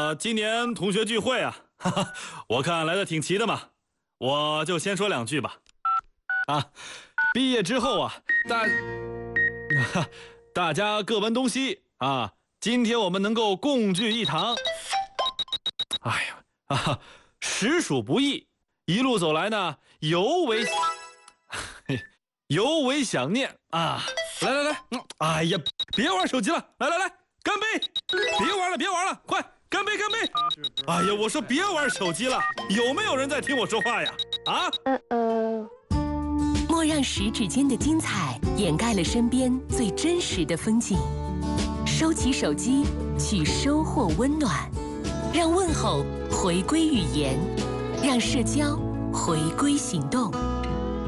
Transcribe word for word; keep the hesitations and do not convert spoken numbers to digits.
呃，今年同学聚会啊，哈哈，我看来的挺齐的嘛，我就先说两句吧。啊，毕业之后啊，大，大家各奔东西啊，今天我们能够共聚一堂，哎呀啊，实属不易。一路走来呢，尤为，尤为想念啊！来来来，嗯，哎呀，别玩手机了，来来来，干杯！别玩了，别玩了，快干杯干杯！哎呀，我说别玩手机了，有没有人在听我说话呀？啊？ 呃呃。 莫让十指间的精彩掩盖了身边最真实的风景。收起手机，去收获温暖，让问候回归语言，让社交回归行动。